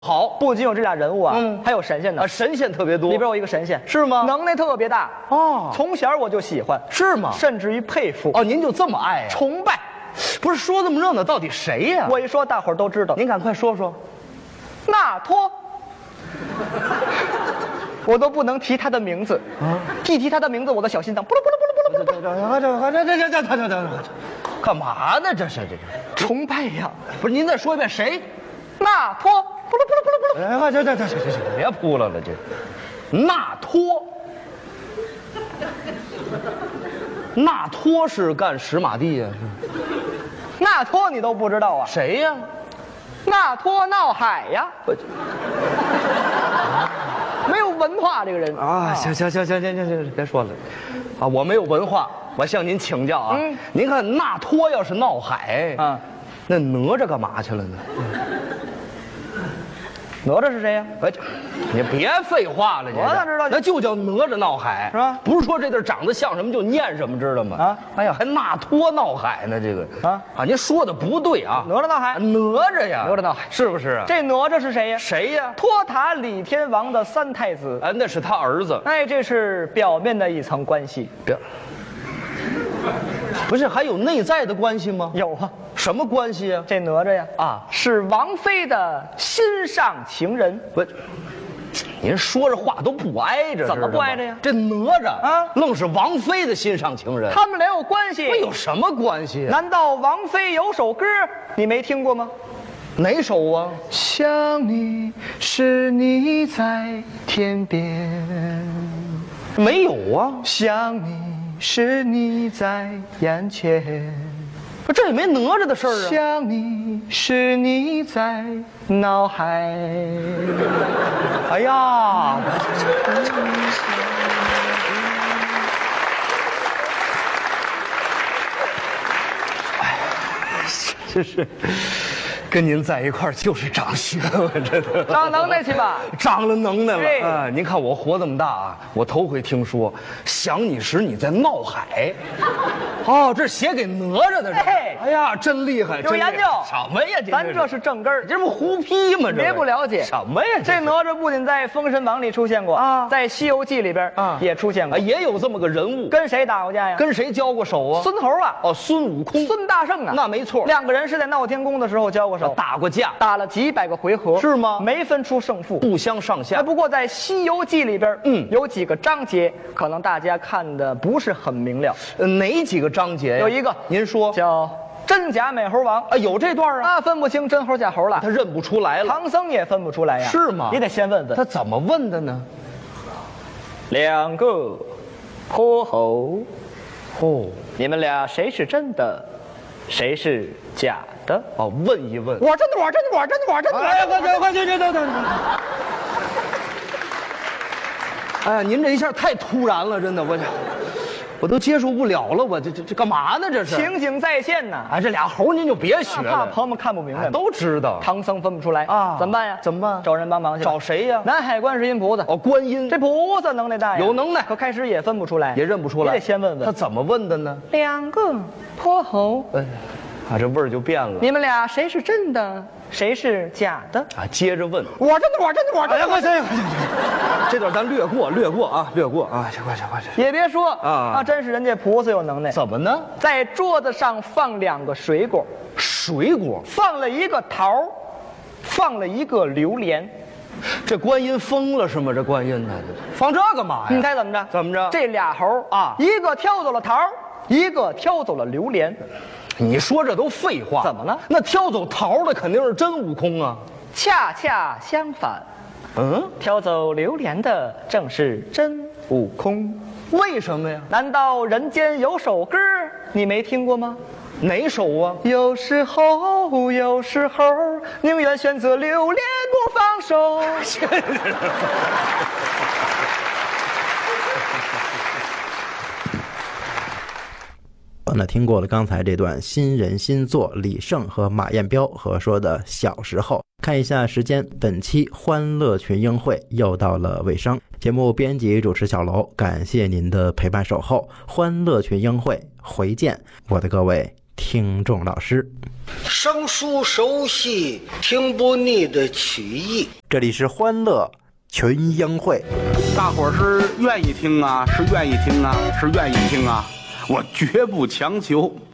好， 不仅有这俩人物啊，还有神仙呢。 神仙特别多， 里边有一个神仙， 是吗？ 能耐特别大哦， 从小我就喜欢， 是吗？ 甚至于佩服。 哦，您就这么爱呀？ 崇拜。 不是说这么热闹，到底谁呀？ 我一说，大伙儿都知道。 您赶快说说。 那托。我都不能提他的名字啊！一提他的名字，我的小心脏扑噜扑噜扑噜扑噜扑噜。 这，干嘛呢？这是崇拜呀！ 不是您再说一遍谁？ 那托，扑噜扑噜扑噜扑噜。 这，别扑了这。那托，那托是干石马地呀？ 那托你都不知道啊？ 谁呀？ 那托闹海呀！没有文化这个人啊！行，别说了，啊，我没有文化，我向您请教啊。您看那托要是闹海啊，那哪吒干嘛去了呢？ 哪吒是谁呀？ 哎，你别废话了， 我哪知道？ 那就叫哪吒闹海， 是吧？ 不是说这地儿长得像什么就念什么，知道吗？啊，哎呀，还那托闹海呢，这个啊，您说的不对啊！ 哪吒闹海， 哪吒呀， 哪吒闹海， 是不是啊？ 这哪吒是谁呀？ 谁呀？ 托塔李天王的三太子， 哎，那是他儿子。 哎，这是表面的一层关系。 不是还有内在的关系吗？ 有啊。 什么关系啊？ 这哪吒呀，啊，是王妃的心上情人。 不，您说这话都不挨着， 怎么不挨着呀？ 这哪吒啊，愣是王妃的心上情人， 他们俩有关系？ 有什么关系啊？ 难道王妃有首歌你没听过吗？ 哪首啊？ 想你是你在天边， 没有啊。 想你是你在眼前， 这也没哪吒的事儿啊。 想你是你在脑海。 哎呀，这是跟您在一块儿就是长学问，真的长能耐去吧， 长了能耐了啊！您看我活这么大啊，我头回听说想你时你在闹海，哦，这是写给哪吒的。哎呀，真厉害， 有研究。 什么呀？ 咱这是正根儿， 这不胡批吗？ 别不了解什么呀？ 这哪吒不仅在《封神榜》里出现过啊，在《西游记》里边啊也出现过， 也有这么个人物。 跟谁打过架呀？ 跟谁交过手啊？ 孙猴啊！ 哦，孙悟空、 孙大圣啊， 那没错。 两个人是在闹天宫的时候交过手， 打过架， 打了几百个回合， 是吗？ 没分出胜负， 不相上下。 不过在《西游记》里边，有几个章节，可能大家看的不是很明了。 哪几个章节呀？ 有一个， 您说叫真假美猴王啊，有这段啊？ 分不清真猴假猴了， 他认不出来了。 唐僧也分不出来呀， 是吗？ 你得先问问他怎么问的呢？ 两个泼猴， 哦， 你们俩谁是真的，谁是假的？ 哦，问一问。 我真的，我真的，我真的，我真的。 哎呀，快去！哎呀，您这一下太突然了，真的，我都接受不了了，我这干嘛呢？这是情景再现呐！ 哎，这俩猴您就别学了， 怕朋友们看不明白， 都知道。 唐僧分不出来啊，怎么办呀？ 怎么办？ 找人帮忙去。 找谁呀？ 南海观世音菩萨。 哦，观音。 这菩萨能耐大呀， 有能耐， 可开始也分不出来， 也认不出来。 也得先问问他怎么问的呢？ 两个泼猴。 啊，这味儿就变了。 你们俩谁是真的，谁是假的？ 啊，接着问。 我真的，我真的，我真的。 快行，这段咱略过啊，快。 也别说啊，真是人家菩萨有能耐。 怎么呢？ 在桌子上放两个水果，放了一个桃，放了一个榴莲。 这观音疯了是吗？这观音呢？放这干嘛呀？ 你猜怎么着？ 怎么着？ 这俩猴啊，一个挑走了桃，一个挑走了榴莲。 你说这都废话。 怎么了？ 那挑走桃的肯定是真悟空啊。 恰恰相反，挑走榴莲的正是真悟空。 为什么呀？ 难道人间有首歌你没听过吗？ 哪首啊？ 有时候，宁愿选择榴莲不放手。 那听过了刚才这段新人新作李晟和马彦彪合说的小时候，看一下时间，本期欢乐群英会又到了尾声。节目编辑主持小楼，感谢您的陪伴守候，欢乐群英会回见，我的各位听众老师。 生疏熟悉，听不腻的曲艺。 这里是欢乐群英会， 大伙儿是愿意听啊，是愿意听啊，是愿意听啊，我绝不强求。